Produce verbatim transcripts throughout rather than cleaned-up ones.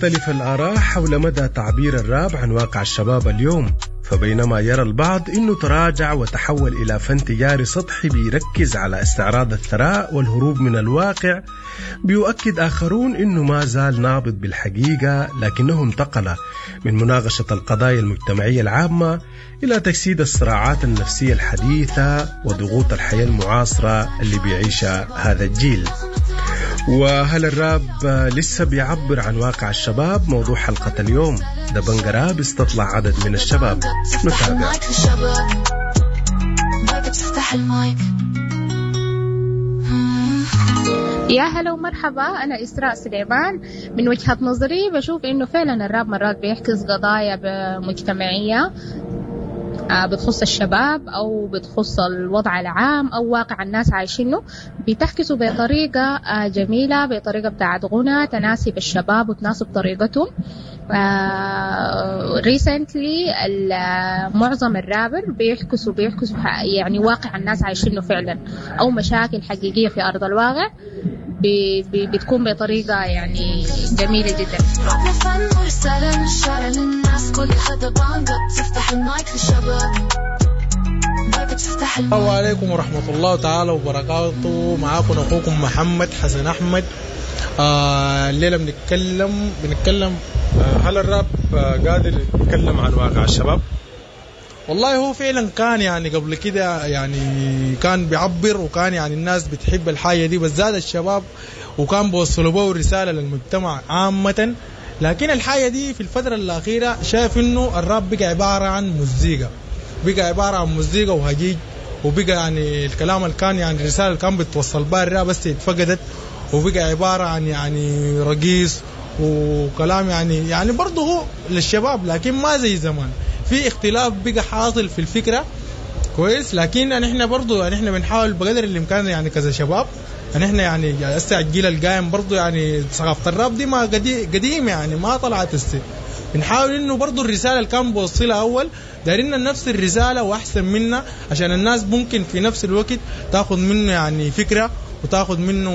تختلف الآراء حول مدى تعبير الراب عن واقع الشباب اليوم، فبينما يرى البعض أنه تراجع وتحول إلى فن تجاري سطحي بيركز على استعراض الثراء والهروب من الواقع، بيؤكد آخرون أنه ما زال نابض بالحقيقة، لكنه انتقل من مناقشة القضايا المجتمعية العامة إلى تجسيد الصراعات النفسية الحديثة وضغوط الحياة المعاصرة اللي بيعيشها هذا الجيل. وهل الراب لسه بيعبر عن واقع الشباب؟ موضوع حلقة اليوم. ده بنجراب استطلع عدد من الشباب. نتابع. يا هلا ومرحبا، أنا إسراء سليمان. من وجهة نظري بشوف إنه فعلا الراب مرات بيحكي قضايا مجتمعية بتخص الشباب أو بتخص الوضع العام أو واقع الناس عايشينه، بتحكسه بطريقة جميلة، بطريقة بتاعت غنى تناسب الشباب وتناسب طريقتهم. ريسنتلي معظم الرابر بيحكسوا بيحكسوا يعني واقع الناس عايشينه فعلا، أو مشاكل حقيقية في أرض الواقع بي بي بتكون بطريقة يعني جميلة جدا. السلام عليكم ورحمة الله تعالى وبركاته. معاكم أخوكم محمد حسن أحمد. آه الليلة بنتكلم بنتكلم آه هل الراب آه قادر يتكلم عن واقع الشباب؟ والله هو فعلا كان يعني قبل كده يعني كان بيعبر، وكان يعني الناس بتحب الحاجة دي بالذات الشباب، وكان بيوصلوا به رسالة للمجتمع عامة. لكن الحاجة دي في الفترة الأخيرة شايف إنه الراب بقى عبارة عن موسيقى، بقى عبارة عن موسيقى وهجيج، وبقى يعني الكلام اللي كان يعني الرسالة اللي كان بتوصل بها الراب بس اتفقدت، وبقى عبارة عن يعني رقيص وكلام يعني يعني برضه هو للشباب، لكن ما زي زمان. في اختلاف بقى حاصل في الفكرة كويس، لكن نحن برضو يعني احنا بنحاول بقدر الامكان يعني كذا شباب يعني احنا يعني هسه الجيل القايم برضو يعني ثقافة الراب دي ما قديم يعني ما طلعت هسه. بنحاول انه برضو الرسالة اللي كان بوصلها اول دارين نفس الرسالة واحسن منها، عشان الناس ممكن في نفس الوقت تاخذ منه يعني فكرة وتاخذ منه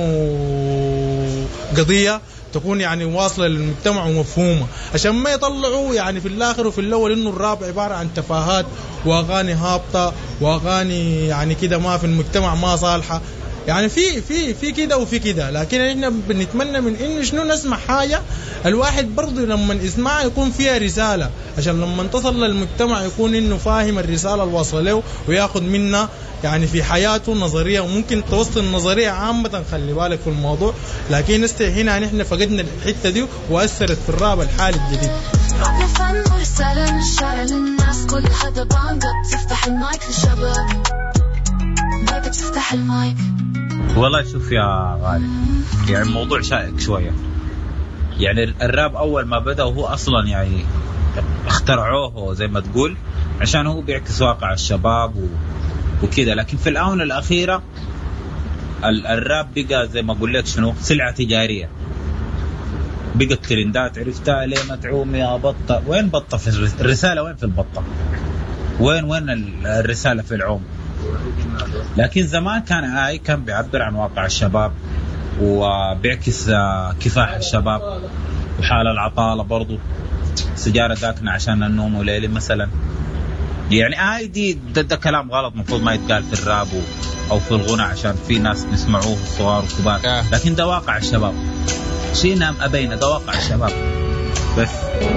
قضية تكون يعني واصلة للمجتمع ومفهومة، عشان ما يطلعوا يعني في الآخر وفي الأول إنه الراب عبارة عن تفاهات وأغاني هابطة وأغاني يعني كده ما في المجتمع ما صالحة. يعني في في في كده وفي كده، لكن إحنا بنتمنى من إنه شنو نسمع حاجة الواحد برضو لما يسمعها يكون فيها رسالة، عشان لما تصل للمجتمع يكون إنه فاهم الرسالة الواصلة له ويأخذ منها يعني في حياته نظرية، وممكن توصل النظرية عامة. خلي بالك في الموضوع، لكن نستطيع هنا نحن فقدنا الحتة دي وأثرت في الراب الحالي الجديد. رابنا فن ورسالة من الشارع للناس، كل حدا بانقط تفتح المايك للشباب، ما بتفتح المايك. والله شوف يا غالي، يعني الموضوع شائك شوية. يعني الراب أول ما بدأ هو أصلا يعني اخترعوه زي ما تقول عشان هو بيعكس واقع الشباب و وكده، لكن في الآونة الأخيرة الراب بقى زي ما أقول لك شنو سلعة تجارية، بقى الترندات عرفتها ليه متعوم يا بطة. وين بطة في الرسالة؟ وين في البطة؟ وين وين الرسالة في العوم؟ لكن زمان كان آي كان بيعبر عن واقع الشباب وبيعكس كفاح الشباب وحال العطالة برضو، سجارة داكنة عشان النوم وليلي مثلا. يعني آي دي ده, ده كلام غلط مفروض ما يتقال في الراب أو في الغنى، عشان في ناس نسمعوه صغار وكبار، لكن ده واقع الشباب. شينا أبينا ده واقع الشباب بس.